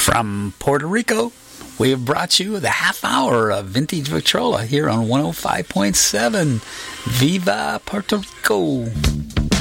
From Puerto Rico, we have brought you the half hour of Vintage Victrola here on 105.7. Viva Puerto Rico!